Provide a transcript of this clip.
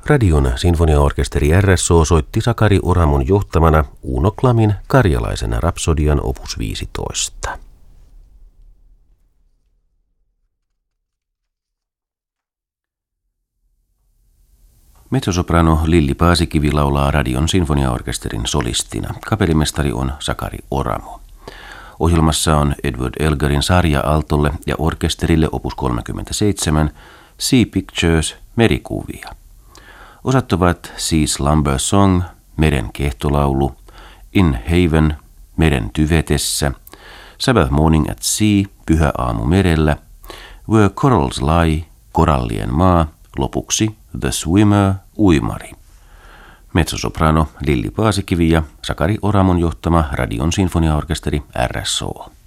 Radion sinfoniaorkesteri RSO soitti Sakari Oramon johtamana Uno Klamin Karjalaisen rapsodian opus 15. Mezzosoprano Lilli Paasikivi laulaa Radion sinfoniaorkesterin solistina. Kapellimestari on Sakari Oramo. Ohjelmassa on Edward Elgarin sarja altolle ja orkesterille opus 37, Sea Pictures, merikuvia. Osat ovat Sea Slumber Song, meren kehtolaulu, In Haven, meren tyvetessä, Sabbath Morning at Sea, pyhä aamu merellä, Where Corals Lie, korallien maa, lopuksi The Swimmer, uimari. Mezzosoprano Lilli Paasikivi ja Sakari Oramon johtama Radion sinfoniaorkesteri RSO.